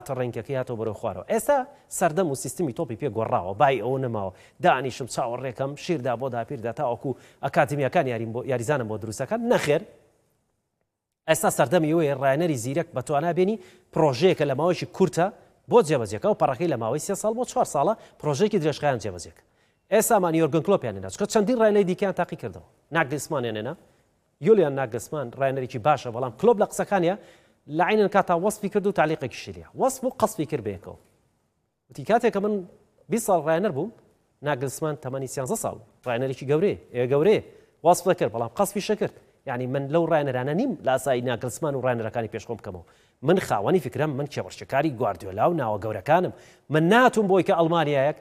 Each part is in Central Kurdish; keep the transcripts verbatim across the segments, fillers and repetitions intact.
ڕێنکەکە هاتۆ بەرەو خوارەوە ئێستا سەردەم و سیستمی تۆپی پێ گۆڕاوە بای ئەوە نەماوە دانیشم چاوەڕێکم شیردا بۆ داپیردا تاوەکو ئەکاتیمیەکان یاریزانم بۆ دروستەکان نەخێر ئێستا سەردەمی وەیە ڕایەنەری زیرەک بەتوانە بێنی پرۆژەیەکە لە ماوەیەکی کورتە بۆ جێبەجێکە و پەڕەکەی لە ماوەی سێ ساڵ بۆ چوار ساڵە پرۆژەیەکی درێژخایان جێبەجێک ئێستا مان یۆرگن کلۆپیان هێنا چکە چەندین ڕایەنەی دیکەیان تاقی کردەوە ناگلسمانیان هێنا یۆلیان ناگلسمان ڕایەنەرێکی باشە بەڵام کلۆب لە قسەکانیە لە عینن کاتا وەسفی کرد و تعلیقێکی شیرە وەسف و قەسفی کرد بەیەکەوە وتی کاتێککە من بیست ساڵ ڕایەنەر بووم ناگلسمان تەمەنی سیانزە ساڵ ڕایەنەرێکی گەورەیە ئێوە گەورەیە وەسف کرد بەڵام قەسفی شەکرد یعنی من لەو ڕایەنەرانە نیم لە ئاسایی ناگلسمان و ڕایەنەرەکانی پێشخۆم بکەمەوە من خاوەنی فکرم من کێوەڕچەکاری گواردیۆلا و ناوە گەورەکانم من ناتوم بۆی کە ئەڵمانیایەک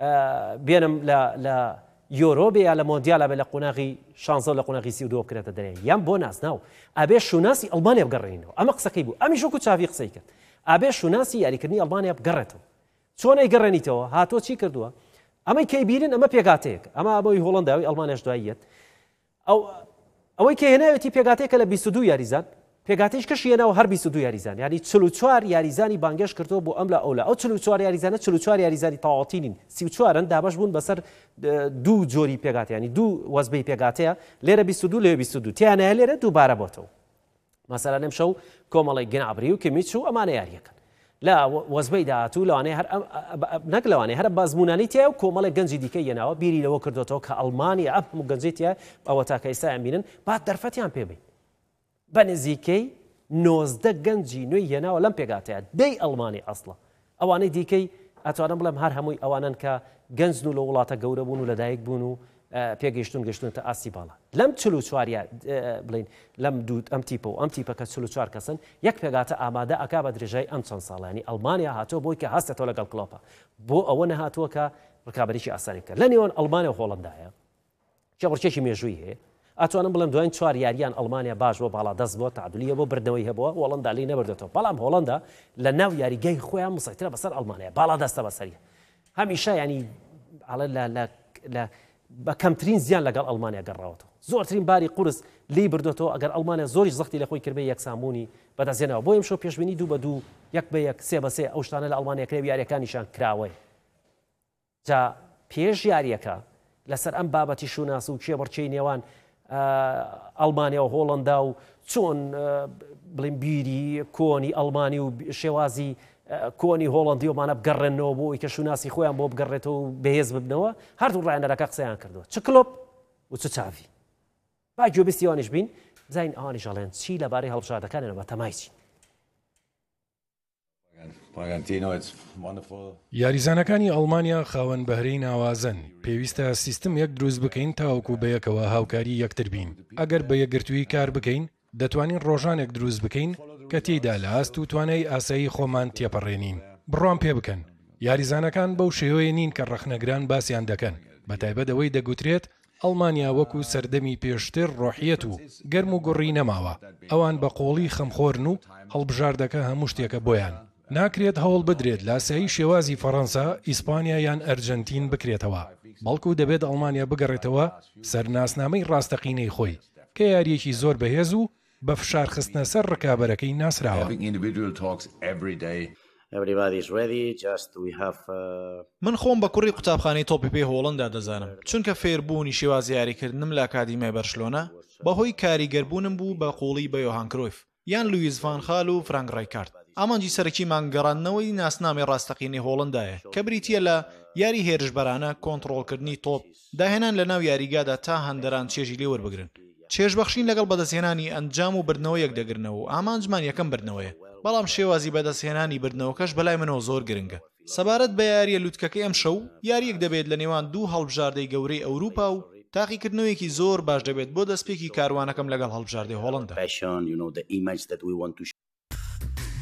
بێنم لە یۆرۆ بێ یا لە مۆندیالە بێ لە قۆناغی شانزە لە قۆناغی سی و دۆ بکرێتە دەرێ یان بۆ ناسناو ئەبێ شوناسی ئەڵمانیا بگەڕێنەوە ئەمە قسەکەی بوو ئەمیش وەکو چاوی قسەی کرد ئەبێ شوناسی یاریکردنی ئەڵمانیا بگەڕێتەوە چۆن ئەیگەڕێنیتەوە هاتۆ چی کردووە ئەمەی کەی بیرن ئەمە پێگاتەیەک ئەمە ئەمەی هۆڵەنداوی ئەڵمانیاش دواییەت ئەو ئەوەی کە هێناوێتی پێگاتەیەکە لە بیست و دوو یاریزان پێگاتەیش کەشی هێناوە هەر بیست و دوو یاریزان یعنی چل و چوار یاریزانی بانگێش کردەوە بۆ ئەم لە ئەولا ئەو چل و چوار یاریزانە چل و چوار یاریزانی تەواوەتی نین سی و چوارن دابەش بوون بەسەر دوو جۆری پێگاتە ینی دوو وەزبەی پێگاتەیە لێرە بیست و دوو لێرە بیست و دوو تیانەیە لێرە دووبارە بۆتەوە مەسەلەن ئەمشەو کۆمەڵی گنابری و کمیچ و ئەمانە یاریەکەن لا وەزبەی داهاتوو لەوانەیە هەر نەک لەوانەیە هەر بازمونانی تایە و کۆمەڵی گەنجی دیکەی هێناوە بیری لەوە کردوێتەوە کە ئەڵمانیا ئەم هەموو گەنجی تایە ئەوە تاکە ئێستایان بینن با دەرفەتیان پێ بین بە نزیکەی نۆزدە گەنجی نوێی هێناوە لەم پێگاتەیە دەی ئەڵمانی ئەسڵە ئەوانەی دیکەی ئەتوانم بڵێم هەر هەمووی ئەوانن کە گەنج و لە وڵاتە گەورە بوون و لەدایک بوون و پێگەیشتون گەشتونتە ئاسی باڵا لەم چل و چوار بڵین لەم دوو ئەم تیپە و ئەم تیپە کە چل و چوار کەسن یەک پێگاتە ئامادە ئەکا بە درێژای ئەم چەند ساڵانی ئەڵمانیا هاتۆ بۆی کە هەستێتەوە لەگەڵ کلۆپە بۆ ئەوە نەهاتووە کە ڕکابەریکی ئاسانی کرد لە نێوان ئەڵمانیا و هۆڵەندایە کێڕچێکی مێژووی هەیە ئەتوانم بڵم دوایین چوار یاریان ئەڵمانیا باش بۆ باڵا دەست بۆ تعادلیە بۆ بردنەوەی هەبووە هۆڵەندا لی نەبردێتەوە بەڵام هۆڵەندا لە ناو یاریگەی خۆیان مسەیترە بەسەر ئەڵمانیا باڵا دەستە بەسەریە هەمیشە ینی لە بە کەمترین زیان لەگەڵ ئەڵمانیا گەڕاوەتەوە زۆرترین باری قورس لی بردوێتەوە ئەگەر ئەڵمانیا زۆریش زەختی لە خۆی کردبێ یەکسامبوونی بەدەستێنەوە بۆ ئەمشەو پێشبینی دوو بە دوو یەک بە یەک سێ بە سێ ئەو شتانە لە ئەڵمانیا کرێ یاریەکانیشان کراوەی جا پێش یاریەکە لەسەر ئەم بابەتی شوناس و کێبڕچەی نێوان ئەڵمانیا و هۆڵەندا و چۆن بڵین بیری کۆنی ئەڵمانی و شێوازی کۆنی هۆڵندی ومانە بگەڕێنەوە بۆ ئەوی کە شوناسی خۆیان بۆ بگەڕێتەوە و بەهێز ببنەوە هەردوو ڕایەنەرەکە قسەیان کردووە چ کلۆپ و چ چاوی با گوێبیستی ئەوانیش بین بزانین ئەوانیش ئەڵێن چی لەبارەی هەڵبژاردەکانیانە بە تەمای چی یاریزانەکانی ئەڵمانیا خاوەن بەهرەی ناوازن پێویستە سیستم یەک دروست بکەین تاوەکو بەیەکەوە هاوکاری یەکتر بین ئەگەر بە یەکگرتووی کار بکەین دەتوانین ڕۆژانێک دروست بکەین کە تێیدا لە ئاست و توانای ئاسایی خۆمان تێپەڕێنین بڕوان پێ بکەن یاریزانەکان بەو شێوەیە نین کە ڕەخنەگران باسییان دەکەن بەتایبەت ئەوەی دەگوترێت ئەڵمانیا وەکو سەردەمی پێشتر ڕۆحیەت و گەرم و گوڕی نەماوە ئەوان بە قۆڵی خەمخۆرن و هەڵبژاردەکە هەموو شتێکە بۆیان ناکرێت هەوڵ بدرێت لە ئاسایی شێوازی فەڕەنسا ئیسپانیا یان ئەرجەنتین بکرێتەوە بەڵکو دەبێت ئەڵمانیا بگەڕێتەوە سەرناسنامەی ڕاستەقینەی خۆی کە یاریەکی زۆر بەهێز و بە فشارخستنە سەر ڕکابەرەکەی ناسراوە من خۆم بە کوڕی قوتابخانەی تۆپی پێی هۆڵەندا دەزانم چونکە فێربوونی شێوازی یاریکردنم لە ئاکادیمیای بەرشلۆنە بەهۆی کاریگەربوونم بوو بە قوڵی بە یۆهان کرۆیف یان لویز ڤان خال و فرانک ڕایکارد ئامانجی سەرەکی مانگەڕاندنەوەی ناسنامەی ڕاستەقینەی هۆڵەندایە کە بریتیە لە یاری هێرشبەرانە کۆنتڕۆڵکردنی تۆپ داهێنان لە ناو یاریگادا تا هەندەران چێژی لێ وەربگرن چێژبەخشین لەگەڵ بەدەستهێنانی ئەنجام و بردنەوە یەک دەگرنەوە و ئامانجمان یەکەم بردنەوەیە بەڵام شێوازی بەدەستهێنانی بردنەوەکەش بەلای منەوە زۆر گرنگە سەبارەت بە یاریە لوتکەکەی ئەم شەو یاریەک دەبێت لە نێوان دوو هەڵبژاردەی گەورەی ئەوروپا و تاقیکردنەوەیەکی زۆر باش دەبێت بۆ دەستپێکی کاروانەکەم لەگەڵ هەڵبژاردەی هۆڵەندا